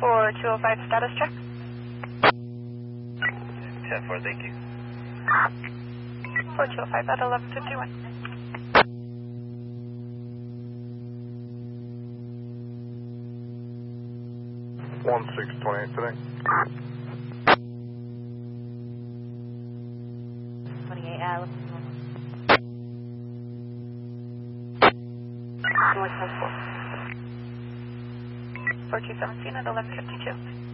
4205 status check. 10-4, thank you. 4205 at 1151. One 628 today. 28 Alice. North 4217 at 1152.